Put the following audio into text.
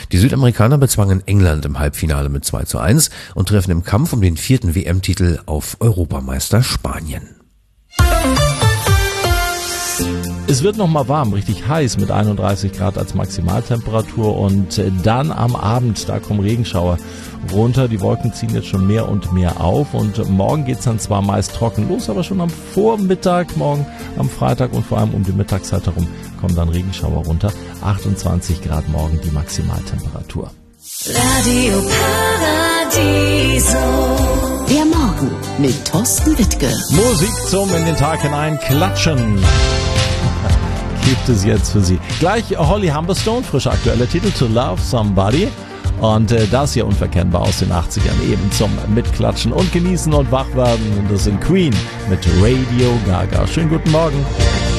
Die Südamerikaner bezwangen England im Halbfinale mit 2:1 und treffen im Kampf um den 4. WM-Titel auf Europameister Spanien. Es wird nochmal warm, richtig heiß mit 31 Grad als Maximaltemperatur und dann am Abend, da kommen Regenschauer runter. Die Wolken ziehen jetzt schon mehr und mehr auf und morgen geht's dann zwar meist trocken los, aber schon am Vormittag, morgen am Freitag und vor allem um die Mittagszeit herum kommen dann Regenschauer runter. 28 Grad morgen die Maximaltemperatur. Radio Paradiso. Der Morgen mit Thorsten Wittke. Musik zum in den Tag hinein klatschen. Gibt es jetzt für Sie. Gleich Holly Humberstone, frischer aktueller Titel To Love Somebody. Und das hier unverkennbar aus den 80ern, eben zum Mitklatschen und Genießen und Wachwerden. Und das sind Queen mit Radio Gaga. Schönen guten Morgen.